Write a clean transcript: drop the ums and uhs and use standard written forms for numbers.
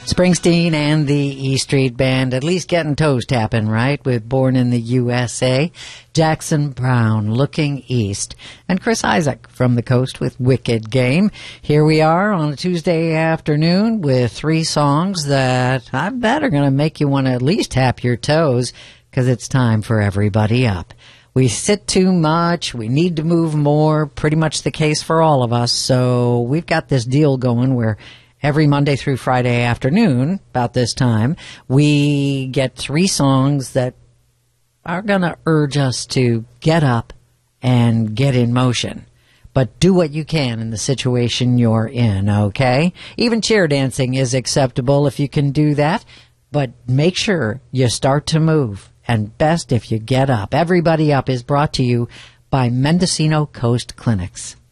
Springsteen and the E Street Band, at least getting toes tapping, right? With Born in the USA, Jackson Browne, Looking East, and Chris Isaak from the coast with Wicked Game. Here we are on a Tuesday afternoon with three songs that I bet are going to make you want to at least tap your toes, because it's time for Everybody Up. We sit too much. We need to move more. Pretty much the case for all of us. So we've got this deal going where every Monday through Friday afternoon, about this time, we get three songs that are going to urge us to get up and get in motion. But do what you can in the situation you're in, okay? Even cheer dancing is acceptable if you can do that. But make sure you start to move. And best if you get up. Everybody Up is brought to you by Mendocino Coast Clinics.